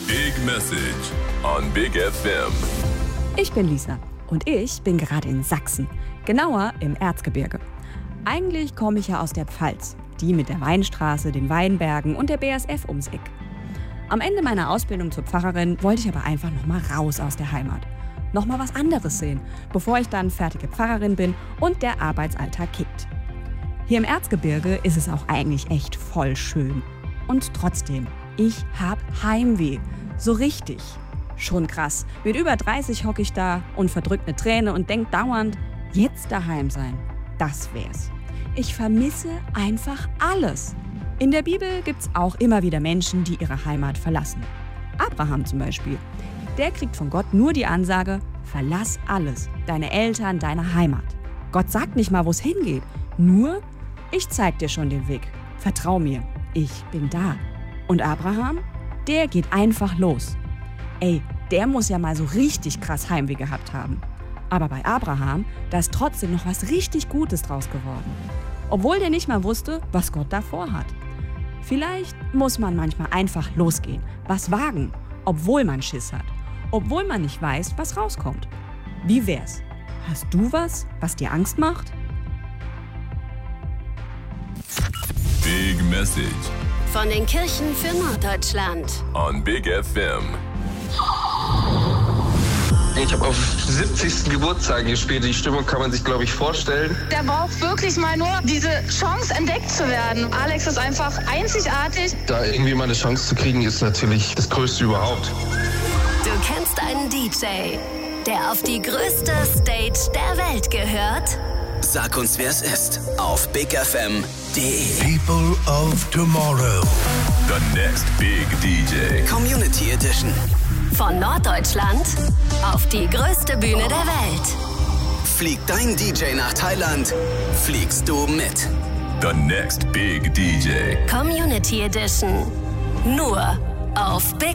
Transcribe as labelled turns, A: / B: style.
A: Big Message on Big FM.
B: Ich bin Lisa und ich bin gerade in Sachsen, genauer im Erzgebirge. Eigentlich komme ich ja aus der Pfalz, die mit der Weinstraße, den Weinbergen und der BASF ums Eck. Am Ende meiner Ausbildung zur Pfarrerin wollte ich aber einfach noch mal raus aus der Heimat. Noch mal was anderes sehen, bevor ich dann fertige Pfarrerin bin und der Arbeitsalltag kickt. Hier im Erzgebirge ist es auch eigentlich echt voll schön. Und trotzdem, ich hab Heimweh. So richtig. Schon krass. Mit über 30 hocke ich da und verdrückt eine Träne und denk dauernd, jetzt daheim sein. Das wär's. Ich vermisse einfach alles. In der Bibel gibt's auch immer wieder Menschen, die ihre Heimat verlassen. Abraham zum Beispiel. Der kriegt von Gott nur die Ansage, verlass alles. Deine Eltern, deine Heimat. Gott sagt nicht mal, wo es hingeht. Nur, ich zeig dir schon den Weg. Vertrau mir. Ich bin da. Und Abraham? Der geht einfach los. Ey, der muss ja mal so richtig krass Heimweh gehabt haben. Aber bei Abraham, da ist trotzdem noch was richtig Gutes draus geworden. Obwohl der nicht mal wusste, was Gott da vorhat. Vielleicht muss man manchmal einfach losgehen, was wagen, obwohl man Schiss hat. Obwohl man nicht weiß, was rauskommt. Wie wär's? Hast du was dir Angst macht?
A: Big Message
C: von den Kirchen für Norddeutschland
A: on Big FM.
D: Ich habe auf 70. Geburtstag gespielt. Die Stimmung kann man sich, glaube ich, vorstellen.
E: Der braucht wirklich mal nur diese Chance, entdeckt zu werden. Alex ist einfach einzigartig.
D: Da irgendwie mal eine Chance zu kriegen, ist natürlich das Größte überhaupt.
C: Du kennst einen DJ, der auf die größte Stage der Welt gehört?
F: Sag uns, wer es ist, auf bigfm.de.
G: People of Tomorrow.
A: The next big DJ.
F: Community Edition.
C: Von Norddeutschland auf die größte Bühne der Welt.
F: Fliegt dein DJ nach Thailand, fliegst du mit.
A: The next big DJ.
C: Community Edition. Nur auf Big